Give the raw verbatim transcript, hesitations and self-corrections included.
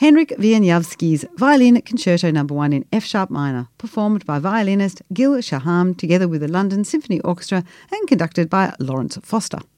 Henryk Wieniawski's Violin Concerto Number One in F-sharp minor, performed by violinist Gil Shaham together with the London Symphony Orchestra and conducted by Lawrence Foster.